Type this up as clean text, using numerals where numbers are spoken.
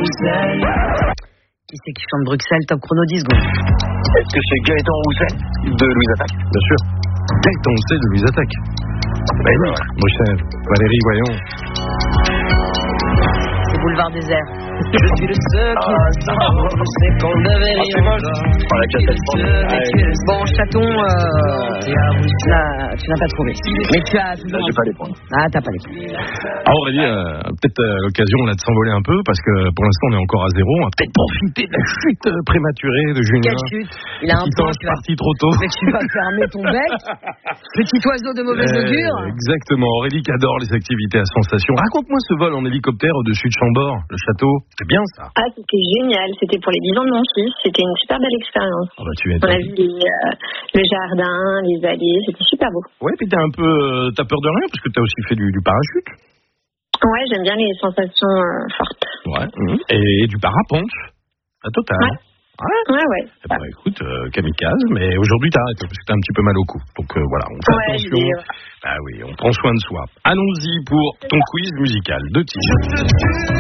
Qui c'est qui chante Bruxelles? Top chrono 10 secondes. Est-ce que c'est Gaëtan Roussel de Louise Attaque? Bien sûr. Gaëtan Roussel de Louise Attaque. Ben oui, Bruxelles. Valérie, voyons. C'est Boulevard Désert. Je suis le seul qui c'est qu'on devait rien encore. La cassette. Bon, chaton, là, tu n'as pas trouvé. Mais tu as toujours... J'ai pas les points. Ah, t'as pas les points. Alors Aurélie, peut-être l'occasion là de s'envoler un peu parce que pour l'instant on est encore à 0. On va peut-être profiter de la chute prématurée de Julien. Quelle chute? Il a un point, tu vas... parti trop tôt. Mais tu vas fermer ton bec. Petit oiseau de mauvaise augure. Exactement. Aurélie qui adore les activités à sensation. Raconte-moi ce vol en hélicoptère au-dessus de Chambord, le château. C'est bien ça. Ah, c'était génial. C'était pour les 10 ans de mon fils. C'était une super belle expérience. Ah bah, tu es on a vu le jardin, les allées. C'était super beau. Ouais, puis t'as peur de rien parce que t'as aussi fait du parachute. Ouais, j'aime bien les sensations fortes. Ouais. Et du parapente. La totale. Ouais. Ouais. Eh ben, écoute, kamikaze, mais aujourd'hui t'arrêtes parce que t'as un petit peu mal au cou. Donc voilà, on fait attention. Bah oui, on prend soin de soi. Allons-y pour ton quiz musical de titre.